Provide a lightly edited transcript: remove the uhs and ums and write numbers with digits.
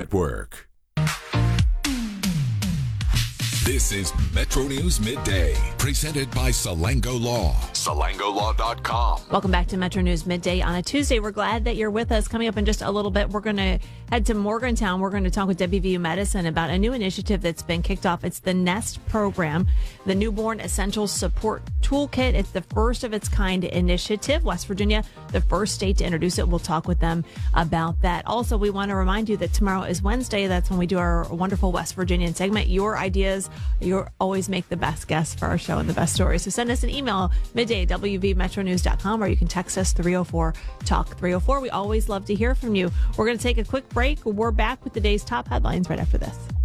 Network. This is Metro News Midday, presented by Salango Law. SalangoLaw.com. Welcome back to Metro News Midday on a Tuesday. We're glad that you're with us. Coming up in just a little bit, we're going to head to Morgantown. We're going to talk with WVU Medicine about a new initiative that's been kicked off. It's the NEST program, the Newborn Essential Support Toolkit. It's the first of its kind initiative. West Virginia, the first state to introduce it. We'll talk with them about that. Also, we want to remind you that tomorrow is Wednesday. That's when we do our wonderful West Virginian segment. Your ideas, you always make the best guests for our show and the best stories. So send us an email, midday@wvmetronews.com, or you can text us 304-TALK-304. We always love to hear from you. We're going to take a quick break. We're back with the day's top headlines right after this.